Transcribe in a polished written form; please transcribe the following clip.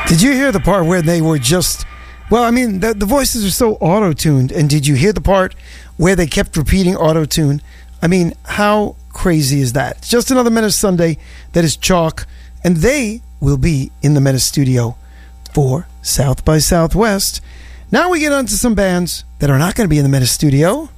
Did you hear the part where they were just... Well, I mean, the voices are so auto-tuned. And did you hear the part where they kept repeating auto-tune? I mean, how crazy is that? It's just another Menace Sunday that is chalk. And they will be in the Menace studio for South by Southwest. Now we get on to some bands that are not going to be in the Menace studio.